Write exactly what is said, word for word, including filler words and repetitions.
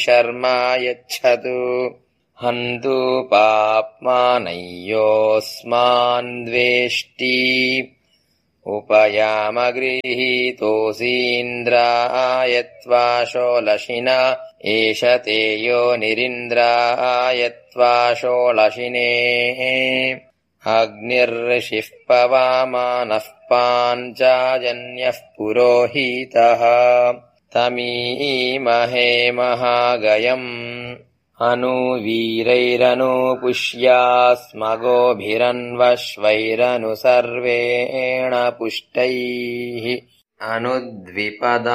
शर्मा यच्छतु हन्तु पाप्मानय्योऽस्मान् द्वेष्टि उपयामगृहीतोऽसीन्द्राय त्वा शोलशिना एष ते योनिरिन्द्राय त्वा शोलशिने अग्निर्षिः पवामानः पाञ्चाजन्यः पुरोहितः तमीमहे महागयम् अनुवीरैरनुपुष्यास्मगोभिरन्वश्वैरनु सर्वेण पुष्टैः अनुद्विपदा